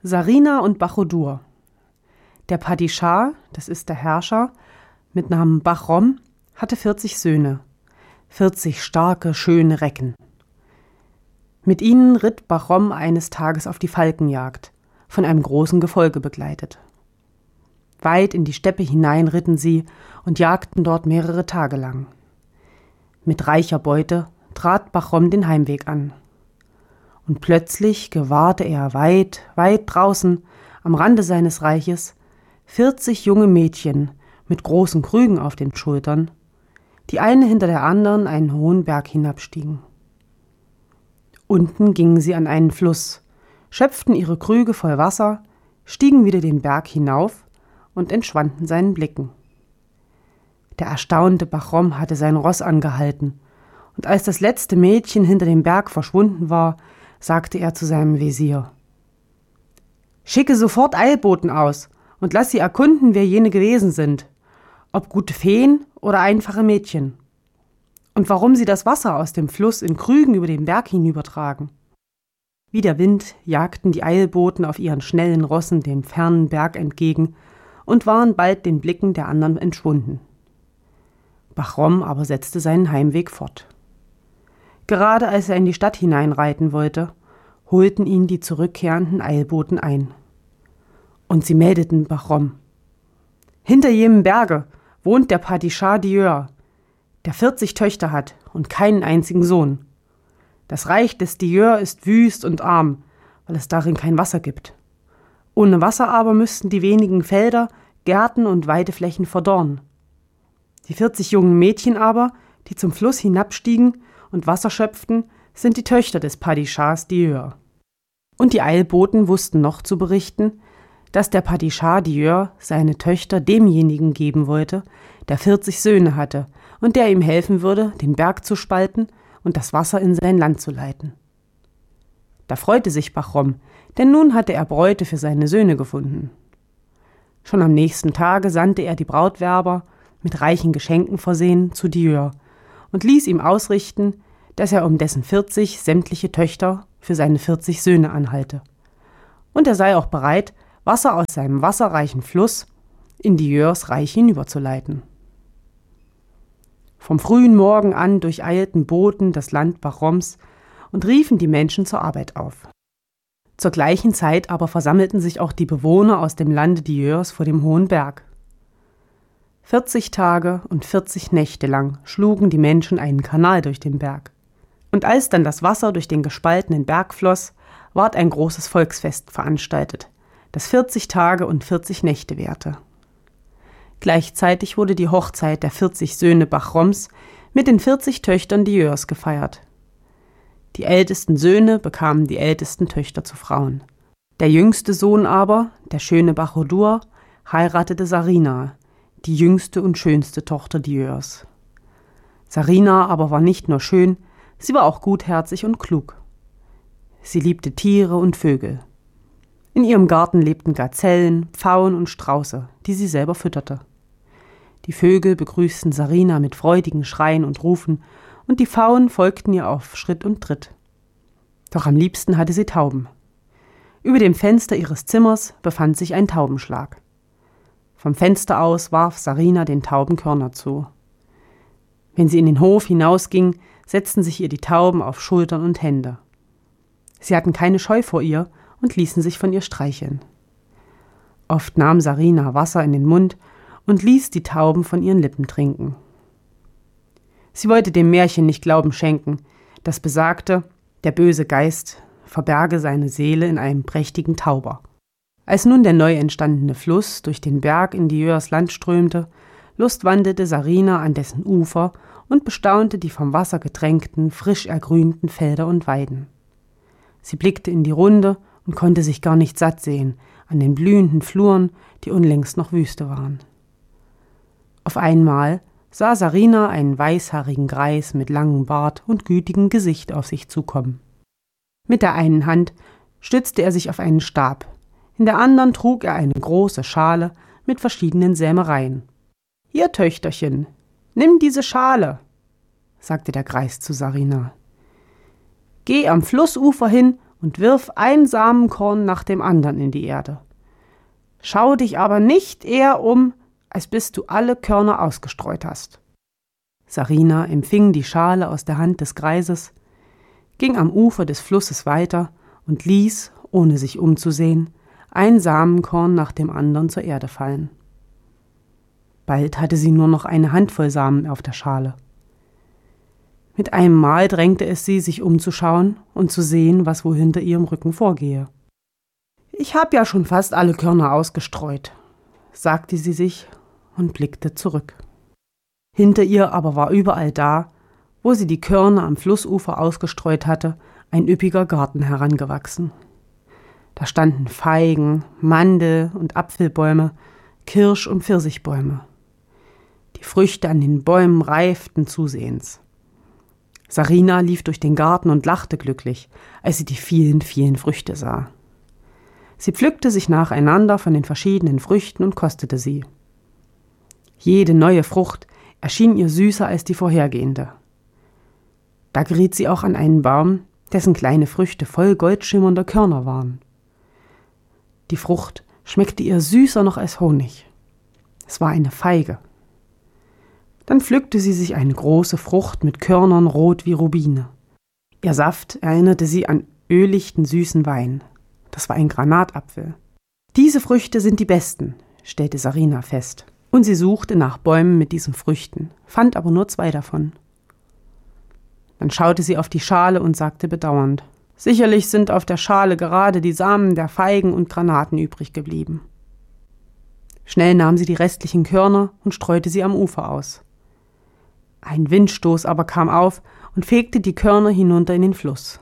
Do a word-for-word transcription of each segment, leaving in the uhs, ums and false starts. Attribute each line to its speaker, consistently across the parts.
Speaker 1: Sarina und Bachodur. Der Padishah, das ist der Herrscher, mit Namen Bahrom, hatte vierzig Söhne, vierzig starke, schöne Recken. Mit ihnen ritt Bahrom eines Tages auf die Falkenjagd, von einem großen Gefolge begleitet. Weit in die Steppe hinein ritten sie und jagten dort mehrere Tage lang. Mit reicher Beute trat Bahrom den Heimweg an. Und plötzlich gewahrte er weit, weit draußen, am Rande seines Reiches, vierzig junge Mädchen mit großen Krügen auf den Schultern, die eine hinter der anderen einen hohen Berg hinabstiegen. Unten gingen sie an einen Fluss, schöpften ihre Krüge voll Wasser, stiegen wieder den Berg hinauf und entschwanden seinen Blicken. Der erstaunte Bahrom hatte sein Ross angehalten, und als das letzte Mädchen hinter dem Berg verschwunden war, sagte er zu seinem Wesir: »Schicke sofort Eilboten aus und lass sie erkunden, wer jene gewesen sind, ob gute Feen oder einfache Mädchen, und warum sie das Wasser aus dem Fluss in Krügen über den Berg hinübertragen.« Wie der Wind jagten die Eilboten auf ihren schnellen Rossen dem fernen Berg entgegen und waren bald den Blicken der anderen entschwunden. Bahrom aber setzte seinen Heimweg fort. Gerade als er in die Stadt hineinreiten wollte, holten ihn die zurückkehrenden Eilboten ein. Und sie meldeten Bahrom: »Hinter jenem Berge wohnt der Padishah Diör, der vierzig Töchter hat und keinen einzigen Sohn. Das Reich des Diör ist wüst und arm, weil es darin kein Wasser gibt. Ohne Wasser aber müssten die wenigen Felder, Gärten und Weideflächen verdorren. Die vierzig jungen Mädchen aber, die zum Fluss hinabstiegen und Wasser schöpften, sind die Töchter des Padishahs Diör.« Und die Eilboten wussten noch zu berichten, dass der Padishah Diör seine Töchter demjenigen geben wollte, der vierzig Söhne hatte und der ihm helfen würde, den Berg zu spalten und das Wasser in sein Land zu leiten. Da freute sich Bahrom, denn nun hatte er Bräute für seine Söhne gefunden. Schon am nächsten Tage sandte er die Brautwerber, mit reichen Geschenken versehen, zu Diör und ließ ihm ausrichten, dass er um dessen vierzig sämtliche Töchter für seine vierzig Söhne anhalte. Und er sei auch bereit, Wasser aus seinem wasserreichen Fluss in Diörs Reich hinüberzuleiten. Vom frühen Morgen an durcheilten Boten das Land Bahroms und riefen die Menschen zur Arbeit auf. Zur gleichen Zeit aber versammelten sich auch die Bewohner aus dem Lande Diörs vor dem hohen Berg. Vierzig Tage und vierzig Nächte lang schlugen die Menschen einen Kanal durch den Berg. Und als dann das Wasser durch den gespaltenen Berg floss, ward ein großes Volksfest veranstaltet, das vierzig Tage und vierzig Nächte währte. Gleichzeitig wurde die Hochzeit der vierzig Söhne Bahroms mit den vierzig Töchtern Diörs gefeiert. Die ältesten Söhne bekamen die ältesten Töchter zu Frauen. Der jüngste Sohn aber, der schöne Bachodur, heiratete Sarina, die jüngste und schönste Tochter Diörs. Sarina aber war nicht nur schön, sie war auch gutherzig und klug. Sie liebte Tiere und Vögel. In ihrem Garten lebten Gazellen, Pfauen und Strauße, die sie selber fütterte. Die Vögel begrüßten Sarina mit freudigen Schreien und Rufen, und die Pfauen folgten ihr auf Schritt und Tritt. Doch am liebsten hatte sie Tauben. Über dem Fenster ihres Zimmers befand sich ein Taubenschlag. Vom Fenster aus warf Sarina den Tauben Körner zu. Wenn sie in den Hof hinausging, setzten sich ihr die Tauben auf Schultern und Hände. Sie hatten keine Scheu vor ihr und ließen sich von ihr streicheln. Oft nahm Sarina Wasser in den Mund und ließ die Tauben von ihren Lippen trinken. Sie wollte dem Märchen nicht Glauben schenken, das besagte, der böse Geist verberge seine Seele in einem prächtigen Tauber. Als nun der neu entstandene Fluss durch den Berg in Diörs Land strömte, lustwandelte Sarina an dessen Ufer und bestaunte die vom Wasser getränkten, frisch ergrünten Felder und Weiden. Sie blickte in die Runde und konnte sich gar nicht satt sehen an den blühenden Fluren, die unlängst noch Wüste waren. Auf einmal sah Sarina einen weißhaarigen Greis mit langem Bart und gütigem Gesicht auf sich zukommen. Mit der einen Hand stützte er sich auf einen Stab, in der anderen trug er eine große Schale mit verschiedenen Sämereien. »Hier, Töchterchen, nimm diese Schale«, sagte der Greis zu Sarina. »Geh am Flussufer hin und wirf ein Samenkorn nach dem anderen in die Erde. Schau dich aber nicht eher um, als bis du alle Körner ausgestreut hast. Sarina empfing die Schale aus der Hand des Greises, ging am Ufer des Flusses weiter und ließ, ohne sich umzusehen, ein Samenkorn nach dem anderen zur Erde fallen. Bald hatte sie nur noch eine Handvoll Samen auf der Schale. Mit einem Mal drängte es sie, sich umzuschauen und zu sehen, was wohl hinter ihrem Rücken vorgehe. »Ich habe ja schon fast alle Körner ausgestreut«, sagte sie sich und blickte zurück. Hinter ihr aber war überall da, wo sie die Körner am Flussufer ausgestreut hatte, ein üppiger Garten herangewachsen. Da standen Feigen, Mandel- und Apfelbäume, Kirsch- und Pfirsichbäume. Die Früchte an den Bäumen reiften zusehends. Sarina lief durch den Garten und lachte glücklich, als sie die vielen, vielen Früchte sah. Sie pflückte sich nacheinander von den verschiedenen Früchten und kostete sie. Jede neue Frucht erschien ihr süßer als die vorhergehende. Da geriet sie auch an einen Baum, dessen kleine Früchte voll goldschimmernder Körner waren. Die Frucht schmeckte ihr süßer noch als Honig. Es war eine Feige. Dann pflückte sie sich eine große Frucht mit Körnern rot wie Rubine. Ihr Saft erinnerte sie an ölichten, süßen Wein. Das war ein Granatapfel. Diese Früchte sind die besten, stellte Sarina fest. Und sie suchte nach Bäumen mit diesen Früchten, fand aber nur zwei davon. Dann schaute sie auf die Schale und sagte bedauernd: Sicherlich sind auf der Schale gerade die Samen der Feigen und Granaten übrig geblieben. Schnell nahm sie die restlichen Körner und streute sie am Ufer aus. Ein Windstoß aber kam auf und fegte die Körner hinunter in den Fluss.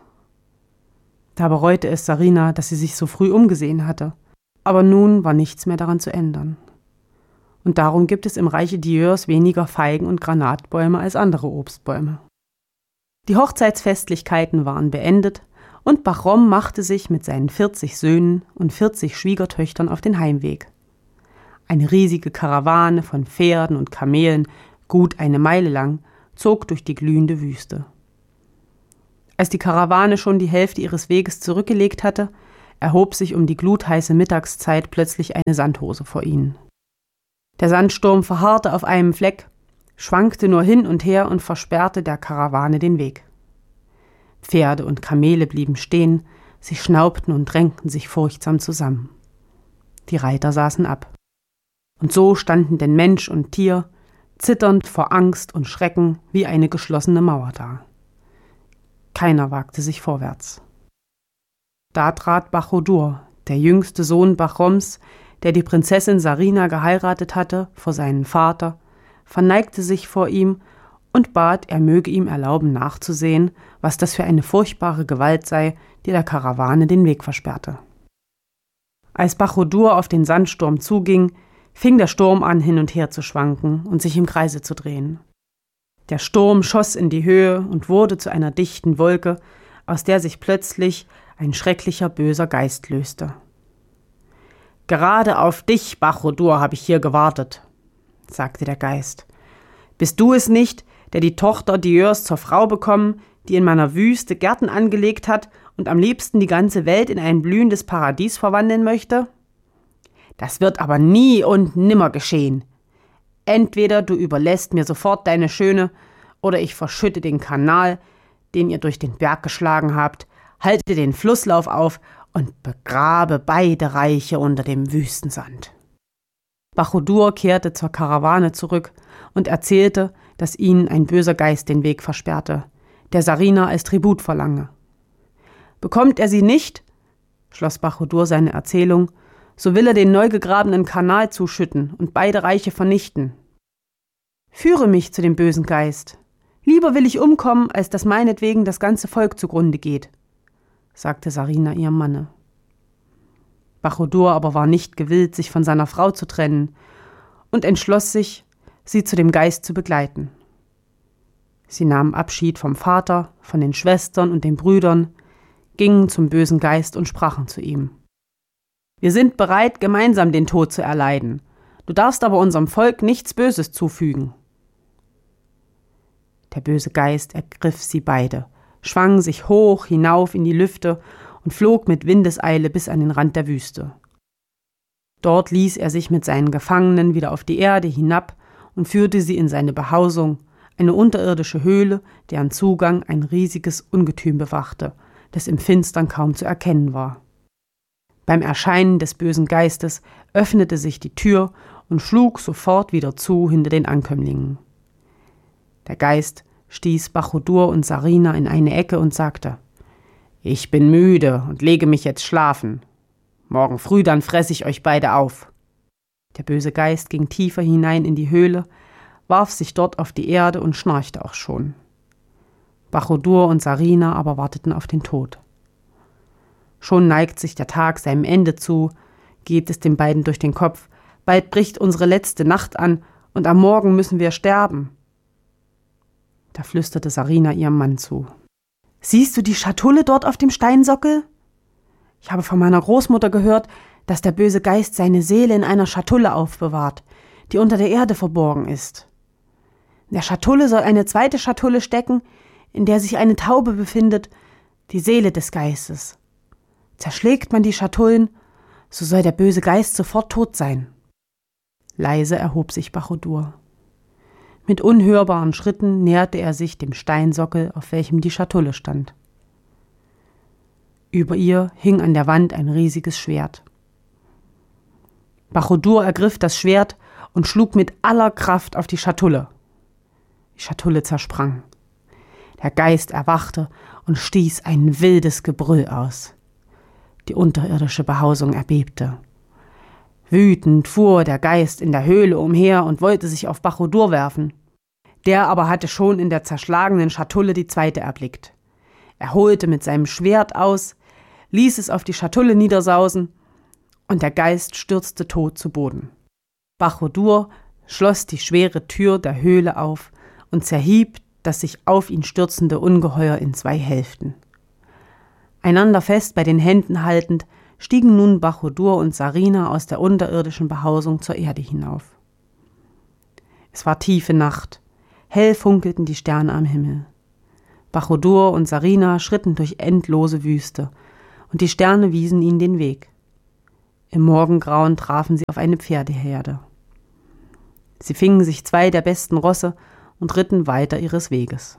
Speaker 1: Da bereute es Sarina, dass sie sich so früh umgesehen hatte. Aber nun war nichts mehr daran zu ändern. Und darum gibt es im Reiche Dieurs weniger Feigen- und Granatbäume als andere Obstbäume. Die Hochzeitsfestlichkeiten waren beendet und Bahram machte sich mit seinen vierzig Söhnen und vierzig Schwiegertöchtern auf den Heimweg. Eine riesige Karawane von Pferden und Kamelen, gut eine Meile lang, zog durch die glühende Wüste. Als die Karawane schon die Hälfte ihres Weges zurückgelegt hatte, erhob sich um die glutheiße Mittagszeit plötzlich eine Sandhose vor ihnen. Der Sandsturm verharrte auf einem Fleck, schwankte nur hin und her und versperrte der Karawane den Weg. Pferde und Kamele blieben stehen, sie schnaubten und drängten sich furchtsam zusammen. Die Reiter saßen ab. Und so standen denn Mensch und Tier, zitternd vor Angst und Schrecken, wie eine geschlossene Mauer da. Keiner wagte sich vorwärts. Da trat Bachodur, der jüngste Sohn Bahrams, der die Prinzessin Sarina geheiratet hatte, vor seinen Vater, verneigte sich vor ihm und bat, er möge ihm erlauben nachzusehen, was das für eine furchtbare Gewalt sei, die der Karawane den Weg versperrte. Als Bachodur auf den Sandsturm zuging, fing der Sturm an, hin und her zu schwanken und sich im Kreise zu drehen. Der Sturm schoss in die Höhe und wurde zu einer dichten Wolke, aus der sich plötzlich ein schrecklicher, böser Geist löste. »Gerade auf dich, Bachodur, habe ich hier gewartet«, sagte der Geist. »Bist du es nicht, der die Tochter Dieurs zur Frau bekommen, die in meiner Wüste Gärten angelegt hat und am liebsten die ganze Welt in ein blühendes Paradies verwandeln möchte? Das wird aber nie und nimmer geschehen. Entweder du überlässt mir sofort deine Schöne, oder ich verschütte den Kanal, den ihr durch den Berg geschlagen habt, halte den Flusslauf auf und begrabe beide Reiche unter dem Wüstensand.« Bachodur kehrte zur Karawane zurück und erzählte, dass ihnen ein böser Geist den Weg versperrte, der Sarina als Tribut verlange. Bekommt er sie nicht, schloss Bachodur seine Erzählung, so will er den neu gegrabenen Kanal zuschütten und beide Reiche vernichten. »Führe mich zu dem bösen Geist. Lieber will ich umkommen, als dass meinetwegen das ganze Volk zugrunde geht«, sagte Sarina ihrem Manne. Bachodur aber war nicht gewillt, sich von seiner Frau zu trennen, und entschloss sich, sie zu dem Geist zu begleiten. Sie nahmen Abschied vom Vater, von den Schwestern und den Brüdern, gingen zum bösen Geist und sprachen zu ihm: »Wir sind bereit, gemeinsam den Tod zu erleiden. Du darfst aber unserem Volk nichts Böses zufügen.« Der böse Geist ergriff sie beide, schwang sich hoch hinauf in die Lüfte und flog mit Windeseile bis an den Rand der Wüste. Dort ließ er sich mit seinen Gefangenen wieder auf die Erde hinab und führte sie in seine Behausung, eine unterirdische Höhle, deren Zugang ein riesiges Ungetüm bewachte, das im Finstern kaum zu erkennen war. Beim Erscheinen des bösen Geistes öffnete sich die Tür und schlug sofort wieder zu hinter den Ankömmlingen. Der Geist stieß Bachodur und Sarina in eine Ecke und sagte: »Ich bin müde und lege mich jetzt schlafen. Morgen früh dann fresse ich euch beide auf.« Der böse Geist ging tiefer hinein in die Höhle, warf sich dort auf die Erde und schnarchte auch schon. Bachodur und Sarina aber warteten auf den Tod. Schon neigt sich der Tag seinem Ende zu, geht es den beiden durch den Kopf. Bald bricht unsere letzte Nacht an und am Morgen müssen wir sterben. Da flüsterte Sarina ihrem Mann zu: »Siehst du die Schatulle dort auf dem Steinsockel? Ich habe von meiner Großmutter gehört, dass der böse Geist seine Seele in einer Schatulle aufbewahrt, die unter der Erde verborgen ist. In der Schatulle soll eine zweite Schatulle stecken, in der sich eine Taube befindet, die Seele des Geistes. Zerschlägt man die Schatullen, so soll der böse Geist sofort tot sein.« Leise erhob sich Bachodur. Mit unhörbaren Schritten näherte er sich dem Steinsockel, auf welchem die Schatulle stand. Über ihr hing an der Wand ein riesiges Schwert. Bachodur ergriff das Schwert und schlug mit aller Kraft auf die Schatulle. Die Schatulle zersprang. Der Geist erwachte und stieß ein wildes Gebrüll aus. Die unterirdische Behausung erbebte. Wütend fuhr der Geist in der Höhle umher und wollte sich auf Bachodur werfen. Der aber hatte schon in der zerschlagenen Schatulle die zweite erblickt. Er holte mit seinem Schwert aus, ließ es auf die Schatulle niedersausen und der Geist stürzte tot zu Boden. Bachodur schloss die schwere Tür der Höhle auf und zerhieb das sich auf ihn stürzende Ungeheuer in zwei Hälften. Einander fest bei den Händen haltend, stiegen nun Bachodur und Sarina aus der unterirdischen Behausung zur Erde hinauf. Es war tiefe Nacht, hell funkelten die Sterne am Himmel. Bachodur und Sarina schritten durch endlose Wüste, und die Sterne wiesen ihnen den Weg. Im Morgengrauen trafen sie auf eine Pferdeherde. Sie fingen sich zwei der besten Rosse und ritten weiter ihres Weges.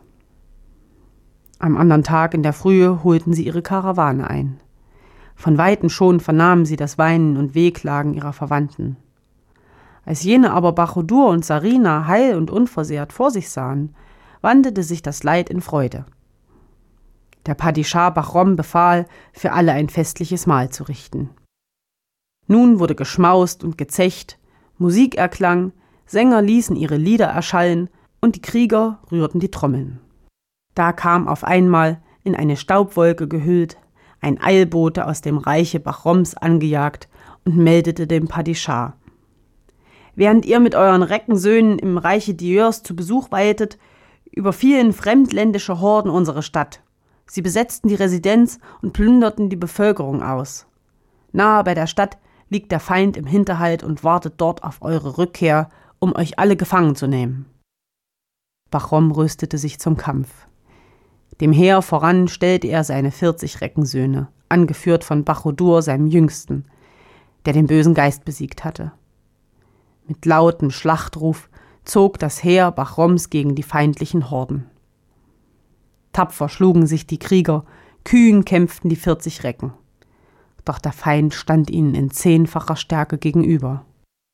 Speaker 1: Am anderen Tag in der Frühe holten sie ihre Karawane ein. Von Weitem schon vernahmen sie das Weinen und Wehklagen ihrer Verwandten. Als jene aber Bachodur und Sarina heil und unversehrt vor sich sahen, wandelte sich das Leid in Freude. Der Padischah Bahrom befahl, für alle ein festliches Mahl zu richten. Nun wurde geschmaust und gezecht, Musik erklang, Sänger ließen ihre Lieder erschallen und die Krieger rührten die Trommeln. Da kam auf einmal, in eine Staubwolke gehüllt, ein Eilbote aus dem Reiche Bahroms angejagt und meldete dem Padischah: »Während ihr mit euren Reckensöhnen im Reiche Diörs zu Besuch weiltet, überfielen fremdländische Horden unsere Stadt. Sie besetzten die Residenz und plünderten die Bevölkerung aus. Nahe bei der Stadt liegt der Feind im Hinterhalt und wartet dort auf eure Rückkehr, um euch alle gefangen zu nehmen.« Bahrom rüstete sich zum Kampf. Dem Heer voran stellte er seine vierzig Reckensöhne, angeführt von Bachodur, seinem Jüngsten, der den bösen Geist besiegt hatte. Mit lautem Schlachtruf zog das Heer Bahroms gegen die feindlichen Horden. Tapfer schlugen sich die Krieger, kühn kämpften die vierzig Recken. Doch der Feind stand ihnen in zehnfacher Stärke gegenüber.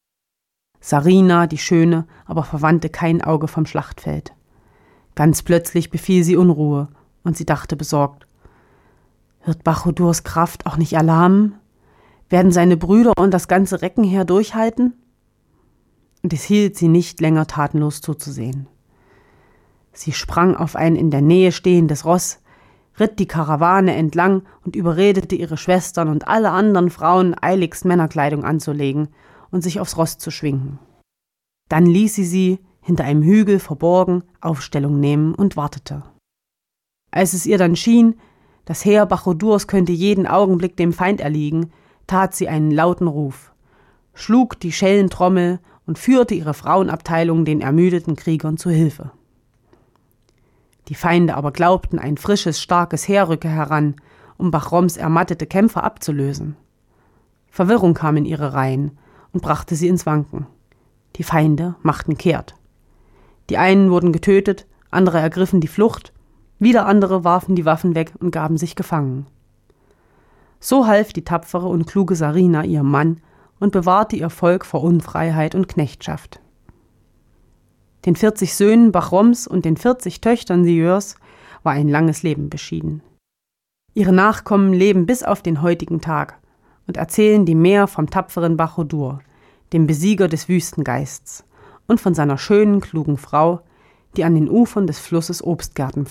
Speaker 1: Sarina, die Schöne, aber verwandte kein Auge vom Schlachtfeld. Ganz plötzlich befiel sie Unruhe, und sie dachte besorgt: Wird Bachodurs Kraft auch nicht erlahmen? Werden seine Brüder und das ganze Reckenheer durchhalten? Und es hielt sie nicht länger tatenlos zuzusehen. Sie sprang auf ein in der Nähe stehendes Ross, ritt die Karawane entlang und überredete ihre Schwestern und alle anderen Frauen, eiligst Männerkleidung anzulegen und sich aufs Ross zu schwingen. Dann ließ sie sie, hinter einem Hügel verborgen, Aufstellung nehmen und wartete. Als es ihr dann schien, das Heer Bachodurs könnte jeden Augenblick dem Feind erliegen, tat sie einen lauten Ruf, schlug die Schellentrommel und führte ihre Frauenabteilung den ermüdeten Kriegern zu Hilfe. Die Feinde aber glaubten, ein frisches, starkes Heer rücke heran, um Bachroms ermattete Kämpfer abzulösen. Verwirrung kam in ihre Reihen und brachte sie ins Wanken. Die Feinde machten kehrt. Die einen wurden getötet, andere ergriffen die Flucht, wieder andere warfen die Waffen weg und gaben sich gefangen. So half die tapfere und kluge Sarina ihrem Mann und bewahrte ihr Volk vor Unfreiheit und Knechtschaft. Den vierzig Söhnen Bachroms und den vierzig Töchtern Sieurs war ein langes Leben beschieden. Ihre Nachkommen leben bis auf den heutigen Tag und erzählen die mehr vom tapferen Bachodur, dem Besieger des Wüstengeists, und von seiner schönen, klugen Frau, die an den Ufern des Flusses Obstgärten